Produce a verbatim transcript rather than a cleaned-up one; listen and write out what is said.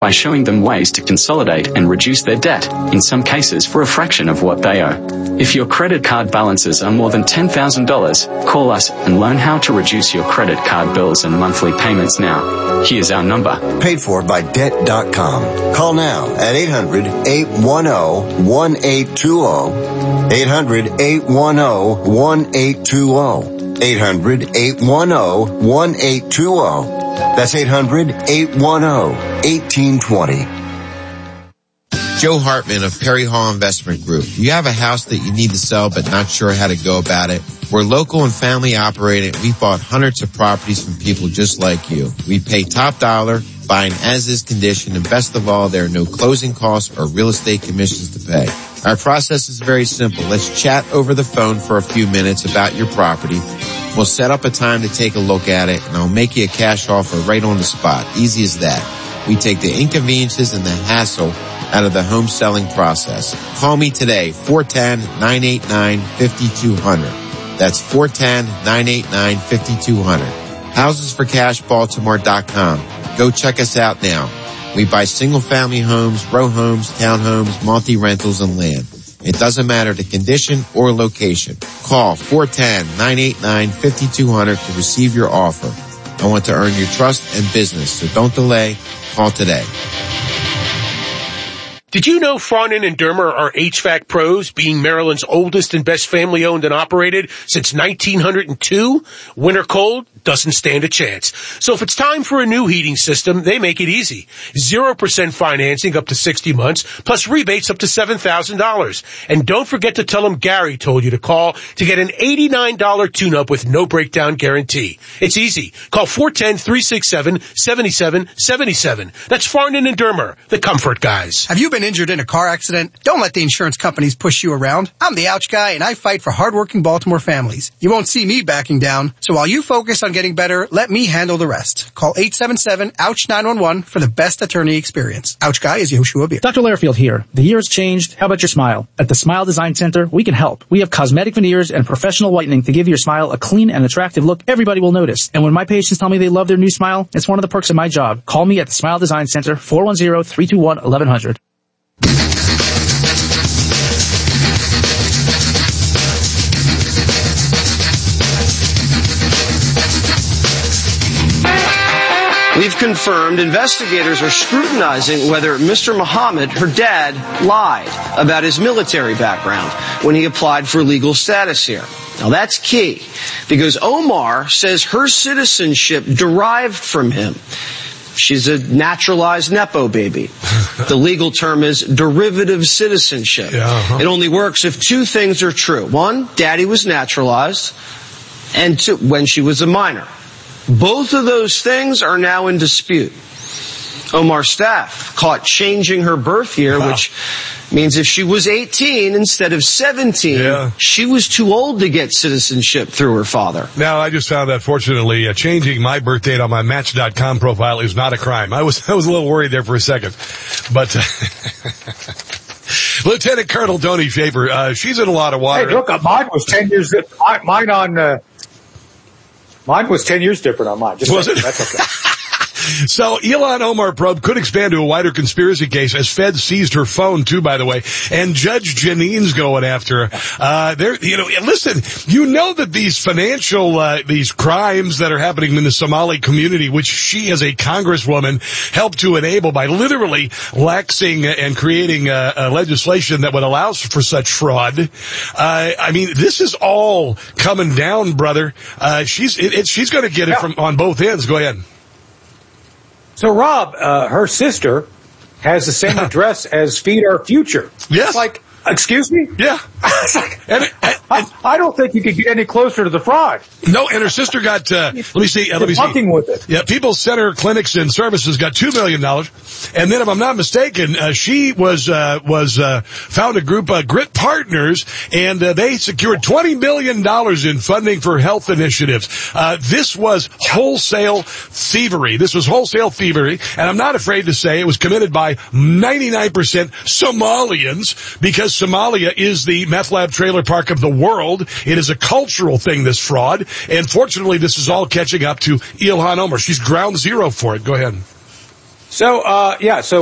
by showing them ways to consolidate and reduce their debt, in some cases for a fraction of what they owe. If your credit card balances are more than ten thousand dollars, call us and learn how to reduce your credit card bills and monthly payments now. Here's our number. Paid for by debt dot com. Call now at eight hundred, eight one zero, one eight two zero. eight hundred, eight one zero, one eight two zero. eight hundred, eight one zero, one eight two zero. That's eight hundred, eight one zero, one eight two zero. Joe Hartman of Perry Hall Investment Group. You have a house that you need to sell but not sure how to go about it? We're local and family operated. We bought hundreds of properties from people just like you. We pay top dollar, buying as-is condition, and best of all, there are no closing costs or real estate commissions to pay. Our process is very simple. Let's chat over the phone for a few minutes about your property. We'll set up a time to take a look at it, and I'll make you a cash offer right on the spot. Easy as that. We take the inconveniences and the hassle out of the home selling process. Call me today, four one zero, nine eight nine, five two zero zero. That's four one zero, nine eight nine, five two zero zero. houses for cash baltimore dot com. Go check us out now. We buy single-family homes, row homes, townhomes, multi-rentals, and land. It doesn't matter the condition or location. Call four one zero, nine eight nine, five two zero zero to receive your offer. I want to earn your trust and business, so don't delay. Call today. Did you know Farnan and Dermer are H V A C pros, being Maryland's oldest and best family-owned and operated since nineteen oh two? Winter cold doesn't stand a chance. So if it's time for a new heating system, they make it easy. zero percent financing up to sixty months, plus rebates up to seven thousand dollars. And don't forget to tell them Gary told you to call to get an eighty-nine dollars tune-up with no breakdown guarantee. It's easy. Call four one zero, three six seven, seven seven seven seven. That's Farnan and Dermer, the Comfort Guys. Have you been injured in a car accident? Don't let the insurance companies push you around. I'm the Ouch Guy, and I fight for hardworking Baltimore families. You won't see me backing down, so while you focus on getting better, let me handle the rest. Call eight seven seven, ouch, nine one one for the best attorney experience. Ouch Guy is Yoshua Beer. Doctor Lairfield here. The year has changed. How about your smile? At the Smile Design Center, we can help. We have cosmetic veneers and professional whitening to give your smile a clean and attractive look everybody will notice. And when my patients tell me they love their new smile, it's one of the perks of my job. Call me at the Smile Design Center, four one zero, three two one, eleven hundred. We've confirmed investigators are scrutinizing whether Mister Muhammad, her dad, lied about his military background when he applied for legal status here. Now that's key, because Omar says her citizenship derived from him. She's a naturalized Nepo baby. The legal term is derivative citizenship. Yeah, uh-huh. It only works if two things are true. One, daddy was naturalized, and two, when she was a minor. Both of those things are now in dispute. Omar's staff caught changing her birth year, wow. which means if she was eighteen instead of seventeen, yeah. she was too old to get citizenship through her father. Now, I just found that, fortunately, uh, changing my birth date on my Match dot com profile is not a crime. I was I was a little worried there for a second. But uh, Lieutenant Colonel Tony Schaefer, uh, she's in a lot of water. Hey, look, mine was ten years, mine on... Uh, Mine was ten years different on mine. Just was it? That's okay. So, Ilhan Omar probe could expand to a wider conspiracy case as Fed seized her phone, too, by the way. And Judge Janine's going after her. Uh, there, you know, listen, you know that these financial, uh, these crimes that are happening in the Somali community, which she as a congresswoman helped to enable by literally laxing and creating a, a legislation that would allow for such fraud. Uh, I mean, this is all coming down, brother. Uh, she's, it, it, she's going to get it from on both ends. Go ahead. So, Rob, uh, her sister has the same address as Feed Our Future. Yes. It's like, excuse me? Yeah. like, and, and, I, I don't think you could get any closer to the fraud. No, and her sister got, uh, let me see, uh, let me see. With it. Yeah, People's Center Clinics and Services got two million dollars. And then, if I'm not mistaken, uh, she was, uh, was, uh, found a group, uh, Grit Partners, and, uh, they secured twenty million dollars in funding for health initiatives. Uh, this was wholesale thievery. This was wholesale thievery, and I'm not afraid to say it was committed by ninety-nine percent Somalians, because Somalia is the meth lab trailer park of the world. It is a cultural thing, this fraud, and fortunately this is all catching up to Ilhan Omar. She's ground zero for it. Go ahead. So, uh, yeah, so